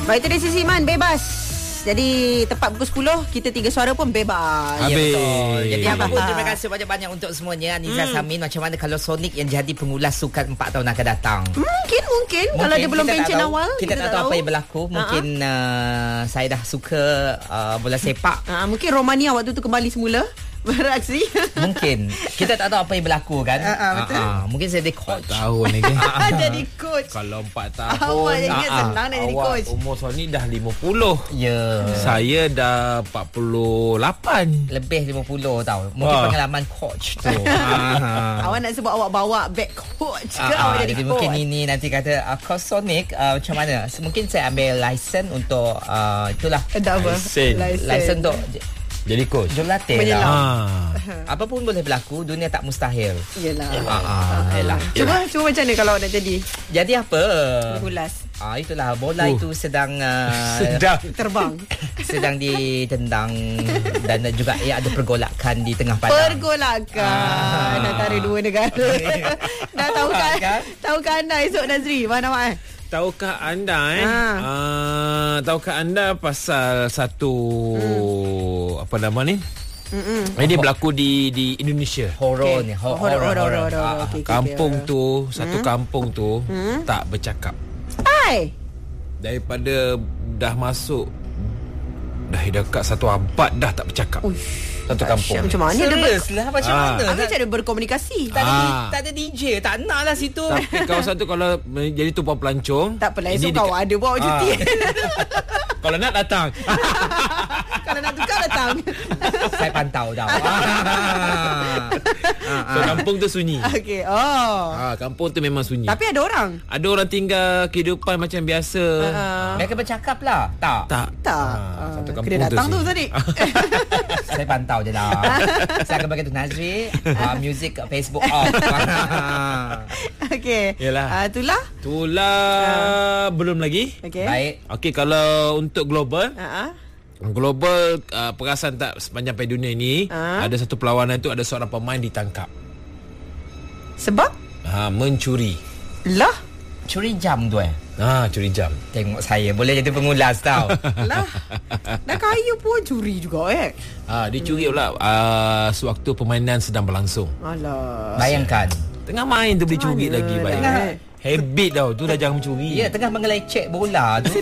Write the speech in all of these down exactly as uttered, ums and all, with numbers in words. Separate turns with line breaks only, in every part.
Baik, tadi Sisi Man bebas. Jadi tepat pukul sepuluh kita tiga suara pun bebas.
Ya, betul. Jadi
Ya,
apa pun
bah.
terima kasih banyak-banyak untuk semuanya. Aniza hmm. Samin, macam mana kalau Sonic yang jadi pengulas sukan empat tahun akan datang?
Mungkin, mungkin, mungkin. Kalau dia belum pension awal,
kita, kita tak tahu apa yang berlaku. Mungkin uh, saya dah suka uh, bola sepak.
Uh, mungkin Romania waktu tu kembali semula beraksi.
Mungkin kita tak tahu apa yang berlaku kan.
uh, uh, Betul.
uh, uh, Mungkin saya jadi coach.
empat tahun lagi.
Jadi coach.
Kalau empat
Awak
tahun
ingat senang nak jadi
awak
coach.
umur Sony dah lima puluh.
Ya.
Saya dah empat puluh lapan.
Lebih lima puluh tau. Mungkin
Wah.
pengalaman coach tu.
Awak nak sebut awak bawa back coach ke
Ah,
awak
ah,
jadi
jadi
coach?
mungkin ini nanti kata uh, coach Sonic uh, macam mana? Mungkin saya ambil license untuk uh, itulah.
Ada apa?
License.
License untuk
Jadi coach.
jurulatih
Menyelam.
lah.
Ah.
Apa pun boleh berlaku, dunia tak mustahil.
Yelah.
Ah, ah, yelah.
Cuba, cuba macam mana kalau awak nak jadi
Jadi apa?
ulas
Ah, itulah bola
Uh.
itu sedang uh,
Sedap.
terbang.
sedang ditendang dan juga ia ada pergolakan di tengah padang.
Pergolakan
Ah.
antara dua negara. Dah tahukah
Kan?
tahukah anda esok Nazri mana awak eh?
Tahukah anda eh?
Ha.
Uh, tahukah anda pasal satu hmm. apa nama ni?
Mm-mm.
Ini dia berlaku di di Indonesia.
Horor
Okay.
ni, ho-
Horor,
horor,
horor,
horor.
horor.
Ah, ah.
Okay, okay,
Kampung
okay.
tu, satu kampung tu
Hmm.
tak bercakap.
Hai.
Daripada dah masuk dah dekat satu abad dah tak bercakap.
Uish.
Satu kampung.
Macam mana dia ber-
Serius lah macam
Ah.
mana?
Apa cara berkomunikasi?
Tak ada,
Ah.
tak ada D J, tak nak lah situ.
Tapi kawasan tu kalau jadi tumpuan pelancong,
Tak apalah,
ini
esok kau
dekat-
ada buat cuti.
Kalau nak datang.
Kalau nak tukar datang.
Saya pantau tau.
So kampung tu sunyi.
Okey. Oh.
Ah, kampung tu memang sunyi.
Tapi ada orang.
Ada orang tinggal kehidupan macam biasa.
Uh,
Mereka bercakap lah. Tak.
Tak.
tak.
Ah, satu
Uh,
kampung
kena datang tu
sunyi.
tadi.
Saya pantau je lah. Saya akan bagi tu Nazri uh, music kat Facebook off.
Okey.
Yalah.
Uh, itulah.
Itulah uh. belum lagi.
Okey.
Baik.
Okey, kalau untuk global,
Uh-huh.
global uh, perasan tak sepanjang Piala Dunia ni,
Ah.
ada satu perlawanan tu ada seorang pemain ditangkap.
Sebab
Ha, mencuri.
lah
Curi jam tu eh.
Ha, curi jam.
Tengok saya boleh jadi pengulas tau.
lah. Dah kaya pun curi juga eh.
Ha, dia curi pula uh, sewaktu permainan sedang berlangsung.
Alah.
Bayangkan.
Tengah main tu boleh curi
Mana
lagi,
dah.
bayang. Habit tau, tu dah jangan mencuri.
Ya, tengah mengelecek bola tu.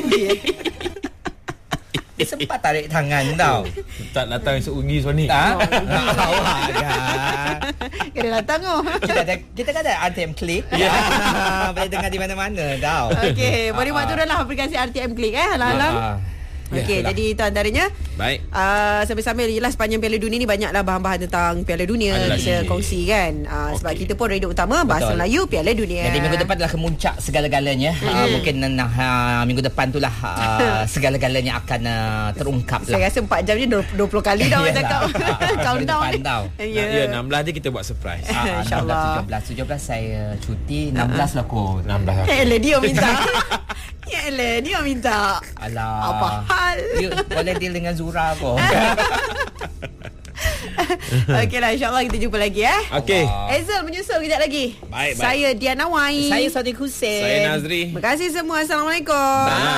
Dia sempat tarik tangan tau.
Tak datang esok pagi Sony.
Ha? Awak kan.
Kena datang oh.
Kita ada kita kan ada R T M Click. Ya. Boleh dengar di mana-mana tau.
Okey, boleh buat turunlah aplikasi R T M Click eh. Alang-alang.
Ah.
Okey,
Yalah.
jadi itu antaranya.
Baik.
Uh, sambil-sambil jelas sepanjang Piala Dunia ni banyaklah bahan-bahan tentang Piala Dunia
Adalah
kita
sikit.
kongsi kan. Uh, sebab
Okey.
kita pun radio utama bahasa
Betul.
Melayu Piala Dunia.
Jadi minggu depan adalah kemuncak segala-galanya. Hmm. Uh, mungkin uh, uh, minggu depan tu lah uh, segala-galanya akan uh, terungkap
Saya
lah.
rasa empat jam ni dua puluh kali dah orang
Yalah.
cakap. Countdown
Depan
ni.
tau.
Ya.
Ya, enam belas dia kita buat surprise.
Ah,
InsyaAllah.
enam belas, tujuh belas, tujuh belas saya cuti, enam belas lah kot.
enam belas.
Ya elah dia minta. Ya elah dia minta.
Alah.
Apa hal?
You boleh deal dengan Zura kok.
Okeylah, insyaAllah kita jumpa lagi eh.
Okey.
Hazel menyusul kejap lagi.
Baik, baik.
Saya Diana Wai.
Saya Sadiq Hussein.
Saya Nazri.
Terima kasih semua. Assalamualaikum.
Bye.